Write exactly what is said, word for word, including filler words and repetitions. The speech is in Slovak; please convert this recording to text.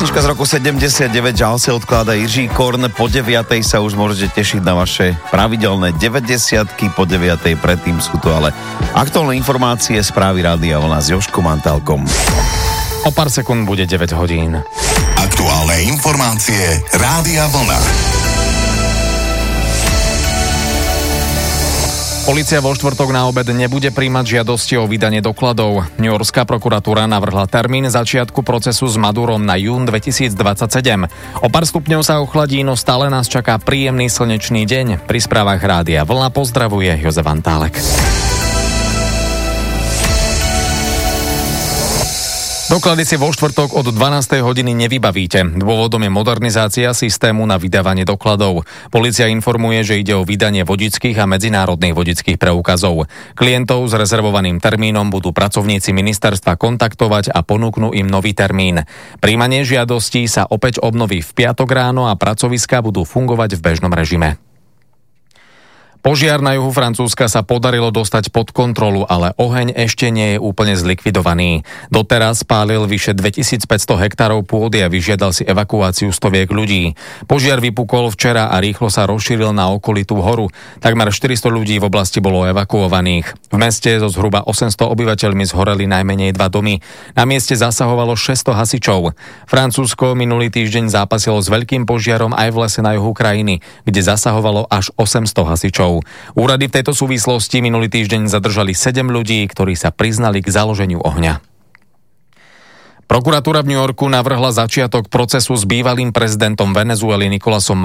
Pesnička z roku sedemdesiatdeväť, žal sa odkladá Jiří Korn. Po deviatej sa už môžete tešiť na vaše pravidelné deväťdesiatky, po deviatej predtým sú tu ale aktuálne informácie, správy Rádia Vlna s Jožkom Antálkom. O pár sekúnd bude deväť hodín. Aktuálne informácie Rádia Vlna. Polícia vo štvrtok na obed nebude prijímať žiadosti o vydanie dokladov. Newyorská prokuratúra navrhla termín začiatku procesu s Madurom na jún dvetisícdvadsaťsedem. O pár stupňov sa ochladí, no stále nás čaká príjemný slnečný deň. Pri správach Rádia Vlna pozdravuje Jozef Antálek. Doklady si vo štvrtok od dvanástej hodiny nevybavíte. Dôvodom je modernizácia systému na vydávanie dokladov. Polícia informuje, že ide o vydanie vodičských a medzinárodných vodičských preukazov. Klientov s rezervovaným termínom budú pracovníci ministerstva kontaktovať a ponúknú im nový termín. Prijímanie žiadostí sa opäť obnoví v piatok ráno a pracoviská budú fungovať v bežnom režime. Požiar na juhu Francúzska sa podarilo dostať pod kontrolu, ale oheň ešte nie je úplne zlikvidovaný. Doteraz spálil vyše dvetisícpäťsto hektárov pôdy a vyžiadal si evakuáciu stoviek ľudí. Požiar vypukol včera a rýchlo sa rozšíril na okolitú horu. Takmer štyristo ľudí v oblasti bolo evakuovaných. V meste so zhruba osemsto obyvateľmi zhoreli najmenej dva domy. Na mieste zasahovalo šesťsto hasičov. Francúzsko minulý týždeň zápasilo s veľkým požiarom aj v lese na juhu krajiny, kde zasahovalo až osemsto hasičov. Úrady v tejto súvislosti minulý týždeň zadržali sedem ľudí, ktorí sa priznali k založeniu ohňa. Prokuratúra v New Yorku navrhla začiatok procesu s bývalým prezidentom Venezuely Nicolasom